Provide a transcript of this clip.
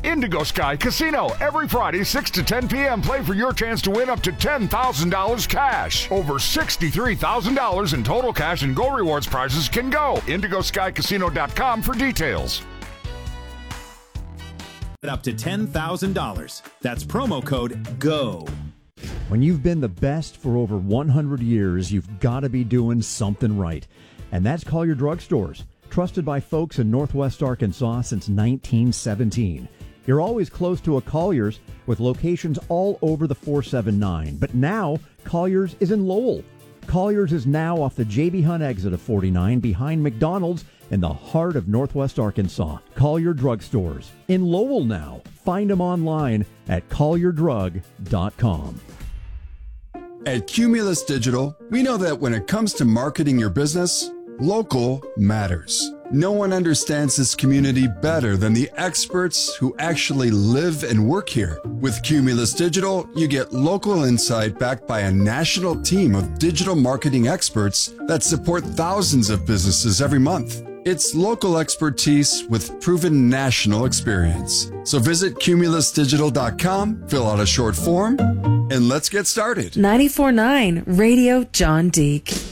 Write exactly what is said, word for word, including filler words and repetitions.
Indigo Sky Casino. Every Friday, six to ten p.m. Play for your chance to win up to ten thousand dollars cash. Over sixty-three thousand dollars in total cash and Go Rewards prizes can go. indigo sky casino dot com for details. Up to ten thousand dollars. That's promo code GO. When you've been the best for over one hundred years, you've got to be doing something right. And that's Collier Drug Stores, trusted by folks in Northwest Arkansas since nineteen seventeen. You're always close to a Collier's with locations all over the four seven nine. But now, Collier's is in Lowell. Collier's is now off the J B. Hunt exit of forty-nine behind McDonald's in the heart of Northwest Arkansas. Collier Drug Stores in Lowell now. Find them online at collier drug dot com. At Cumulus Digital, we know that when it comes to marketing your business, local matters. No one understands this community better than the experts who actually live and work here. With Cumulus Digital, you get local insight backed by a national team of digital marketing experts that support thousands of businesses every month. It's local expertise with proven national experience. So visit cumulus digital dot com, fill out a short form, and let's get started. ninety-four point nine Radio John Deek.